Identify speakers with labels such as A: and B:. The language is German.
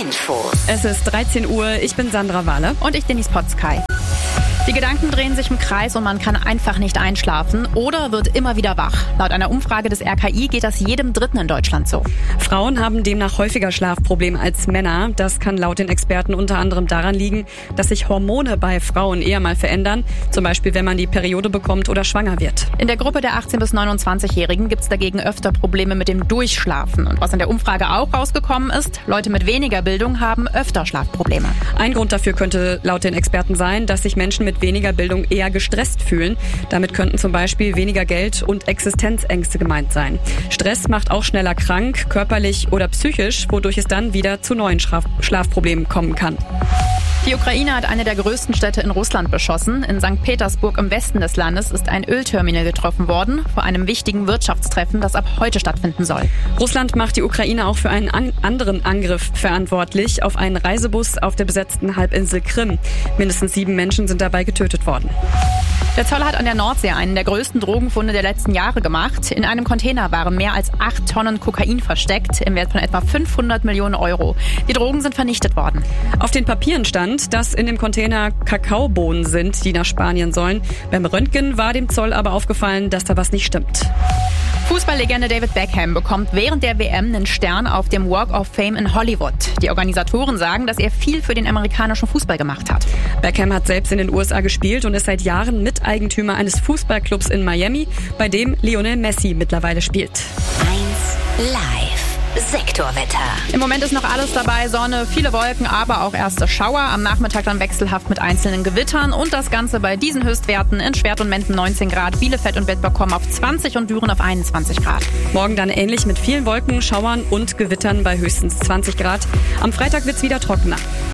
A: Infos.
B: Es ist 13 Uhr, ich bin Sandra Wahle.
C: Und ich, Denise Potzkay. Die Gedanken drehen sich im Kreis und man kann einfach nicht einschlafen oder wird immer wieder wach. Laut einer Umfrage des RKI geht das jedem Dritten in Deutschland so.
B: Frauen haben demnach häufiger Schlafprobleme als Männer. Das kann laut den Experten unter anderem daran liegen, dass sich Hormone bei Frauen eher mal verändern. Zum Beispiel, wenn man die Periode bekommt oder schwanger wird.
C: In der Gruppe der 18- bis 29-Jährigen gibt es dagegen öfter Probleme mit dem Durchschlafen. Und was in der Umfrage auch rausgekommen ist, Leute mit weniger Bildung haben öfter Schlafprobleme.
B: Ein Grund dafür könnte laut den Experten sein, dass sich Menschen mit weniger Bildung eher gestresst fühlen. Damit könnten zum Beispiel weniger Geld und Existenzängste gemeint sein. Stress macht auch schneller krank, körperlich oder psychisch, wodurch es dann wieder zu neuen Schlafproblemen kommen kann.
C: Die Ukraine hat eine der größten Städte in Russland beschossen. In St. Petersburg im Westen des Landes ist ein Ölterminal getroffen worden, vor einem wichtigen Wirtschaftstreffen, das ab heute stattfinden soll.
B: Russland macht die Ukraine auch für einen anderen Angriff verantwortlich, auf einen Reisebus auf der besetzten Halbinsel Krim. Mindestens 7 Menschen sind dabei getötet worden.
C: Der Zoll hat an der Nordsee einen der größten Drogenfunde der letzten Jahre gemacht. In einem Container waren mehr als 8 Tonnen Kokain versteckt, im Wert von etwa 500 Millionen Euro. Die Drogen sind vernichtet worden.
B: Auf den Papieren stand, dass in dem Container Kakaobohnen sind, die nach Spanien sollen. Beim Röntgen war dem Zoll aber aufgefallen, dass da was nicht stimmt.
C: Fußballlegende David Beckham bekommt während der WM einen Stern auf dem Walk of Fame in Hollywood. Die Organisatoren sagen, dass er viel für den amerikanischen Fußball gemacht hat.
B: Beckham hat selbst in den USA gespielt und ist seit Jahren Miteigentümer eines Fußballclubs in Miami, bei dem Lionel Messi mittlerweile spielt.
A: 1 Live. Sektorwetter.
C: Im Moment ist noch alles dabei, Sonne, viele Wolken, aber auch erste Schauer. Am Nachmittag dann wechselhaft mit einzelnen Gewittern und das Ganze bei diesen Höchstwerten in Schwert und Menden 19 Grad, Bielefeld und Bedburg kommen auf 20 und Düren auf 21 Grad.
B: Morgen dann ähnlich mit vielen Wolken, Schauern und Gewittern bei höchstens 20 Grad. Am Freitag wird's wieder trockener.